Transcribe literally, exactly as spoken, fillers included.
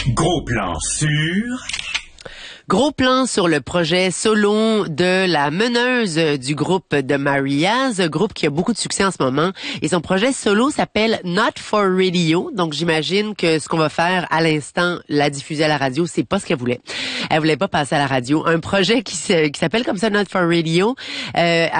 Gros plan sur... Gros plan sur le projet solo de la meneuse du groupe de Mariaz, groupe qui a beaucoup de succès en ce moment. Et son projet solo s'appelle Not for Radio. Donc, j'imagine que ce qu'on va faire à l'instant, la diffuser à la radio, c'est pas ce qu'elle voulait. Elle voulait pas passer à la radio. Un projet qui, se, qui s'appelle comme ça, Not for Radio, euh,